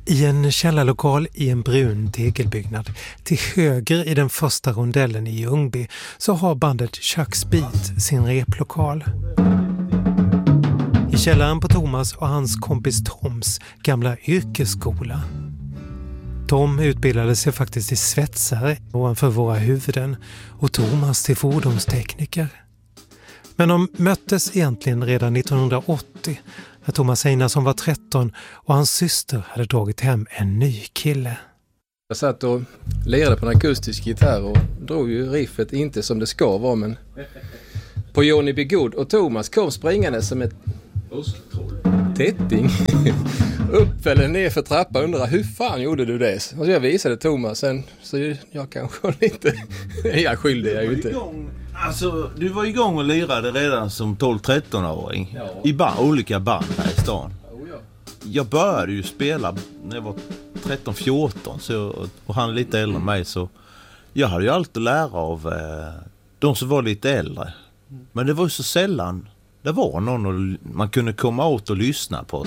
I en källarlokal i en brun tegelbyggnad till höger i den första rondellen i Ljungby så har bandet Chuck's Beat sin replokal. I källaren på Thomas och hans kompis Toms gamla yrkesskola. Tom utbildade sig faktiskt till svetsare ovanför våra huvuden och Thomas till fordonstekniker. Men de möttes egentligen redan 1980 när Thomas Einarsson var 13 och hans syster hade dragit hem en ny kille. Jag satt och lirade på en akustisk gitarr och drog ju riffet inte som det ska vara, men på Johnny B. Good, och Thomas kom springande som ett tätting upp eller ner för trappan och undrade hur fan gjorde du det? Och så jag visade Thomas sen, så jag kanske inte jag skyldig jag ju inte. Alltså, du var igång och lirade redan som 12-13-åring i olika band här i stan. Jag började ju spela när jag var 13-14 och han är lite äldre än mig, så jag hade ju allt att lära av de som var lite äldre. Men det var ju så sällan det var någon man kunde komma åt och lyssna på.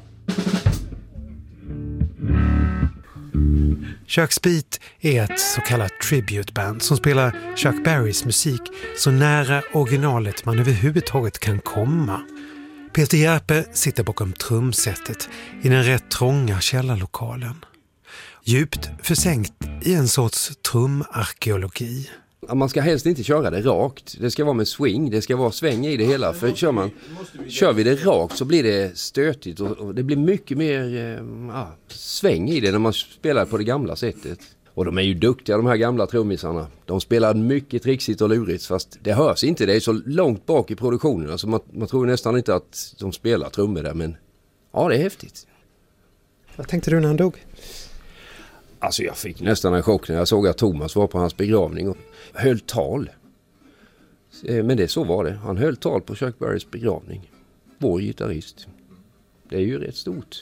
Chuck's Beat är ett så kallat tributeband som spelar Chuck Berrys musik så nära originalet man överhuvudtaget kan komma. Peter Järpe sitter bakom trumsetet i den rätt trånga källarlokalen. Djupt försänkt i en sorts trumarkeologi. Man ska helst inte köra det rakt. Det ska vara med swing, det ska vara sväng i det hela. För kör vi det rakt så blir det stötigt och det blir mycket mer sväng i det när man spelar på det gamla sättet. Och de är ju duktiga, de här gamla trummisarna. De spelar mycket trixigt och lurigt, fast det hörs inte. Det är så långt bak i produktionen. Alltså man tror nästan inte att de spelar trummor där, men ja, det är häftigt. Vad tänkte du när han dog? Alltså jag fick nästan en chock när jag såg att Thomas var på hans begravning och höll tal. Men så var det. Han höll tal på Chuck Berrys begravning. Vår gitarrist. Det är ju rätt stort.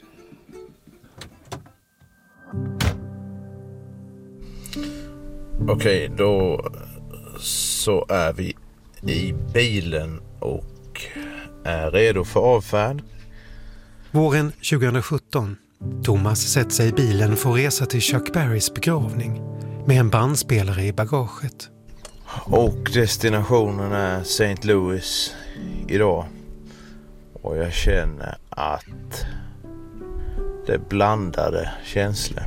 Okej, då så är vi i bilen och är redo för avfärd. Våren 2017. Thomas sätter sig i bilen för att resa till Chuck Berrys begravning med en bandspelare i bagaget. Och destinationen är St. Louis idag. Och jag känner att det blandade känslor.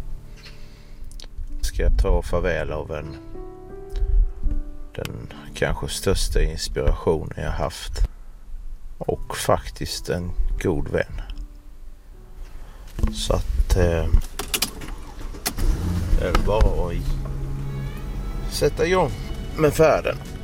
Ska jag ta farväl av den kanske största inspirationen jag haft. Och faktiskt en god vän. Så att det är bara att sätta igång med färden.